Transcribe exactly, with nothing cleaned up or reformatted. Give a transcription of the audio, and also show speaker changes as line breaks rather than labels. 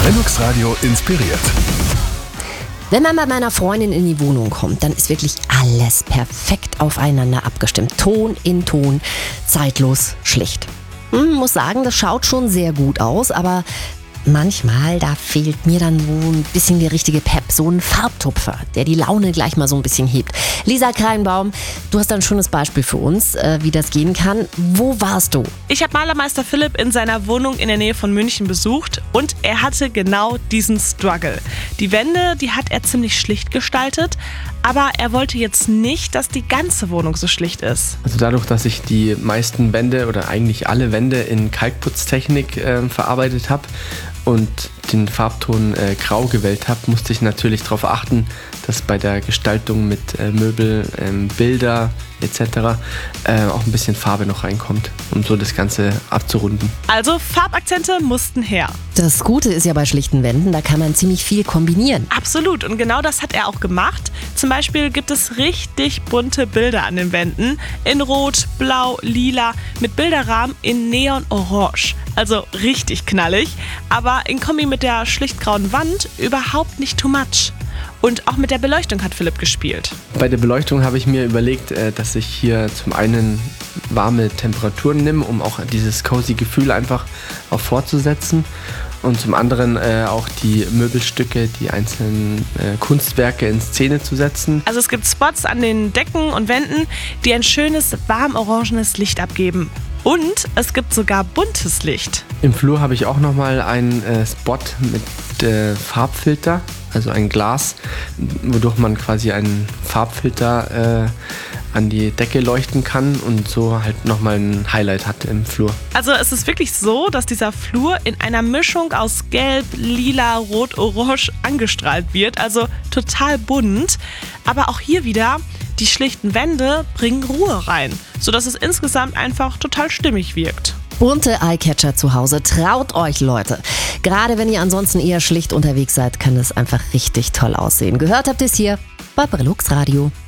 Velux Radio inspiriert.
Wenn man bei meiner Freundin in die Wohnung kommt, dann ist wirklich alles perfekt aufeinander abgestimmt. Ton in Ton, zeitlos, schlicht. Hm, muss sagen, das schaut schon sehr gut aus, aber manchmal, da fehlt mir dann so ein bisschen der richtige Pep, so ein Farbtupfer, der die Laune gleich mal so ein bisschen hebt. Lisa Kreinbaum, du hast ein schönes Beispiel für uns, äh, wie das gehen kann. Wo warst du?
Ich habe Malermeister Philipp in seiner Wohnung in der Nähe von München besucht und er hatte genau diesen Struggle. Die Wände, die hat er ziemlich schlicht gestaltet, aber er wollte jetzt nicht, dass die ganze Wohnung so schlicht ist.
Also dadurch, dass ich die meisten Wände oder eigentlich alle Wände in Kalkputztechnik äh, verarbeitet habe und den Farbton äh, grau gewählt habe, musste ich natürlich darauf achten, dass bei der Gestaltung mit äh, Möbel, ähm, Bilder et cetera äh, auch ein bisschen Farbe noch reinkommt, um so das Ganze abzurunden.
Also Farbakzente mussten her.
Das Gute ist ja bei schlichten Wänden, da kann man ziemlich viel kombinieren.
Absolut, und genau das hat er auch gemacht. Zum Beispiel gibt es richtig bunte Bilder an den Wänden in Rot, Blau, Lila mit Bilderrahmen in Neon-Orange. Also richtig knallig, aber in Kombi mit der schlicht grauen Wand überhaupt nicht too much. Und auch mit der Beleuchtung hat Philipp gespielt.
Bei der Beleuchtung habe ich mir überlegt, äh, dass ich hier zum einen warme Temperaturen nehme, um auch dieses cozy Gefühl einfach auch fortzusetzen. Und zum anderen äh, auch die Möbelstücke, die einzelnen äh, Kunstwerke in Szene zu setzen.
Also es gibt Spots an den Decken und Wänden, die ein schönes, warm-orangenes Licht abgeben. Und es gibt sogar buntes Licht.
Im Flur habe ich auch nochmal einen äh, Spot mit äh, Farbfilter, also ein Glas, wodurch man quasi einen Farbfilter äh, an die Decke leuchten kann und so halt nochmal ein Highlight hat im Flur.
Also es ist wirklich so, dass dieser Flur in einer Mischung aus Gelb, Lila, Rot, Orange angestrahlt wird. Also total bunt. Aber auch hier wieder, die schlichten Wände bringen Ruhe rein, sodass es insgesamt einfach total stimmig wirkt.
Bunte Eyecatcher zu Hause, traut euch, Leute. Gerade wenn ihr ansonsten eher schlicht unterwegs seid, kann das einfach richtig toll aussehen. Gehört habt ihr es hier bei Velux Radio.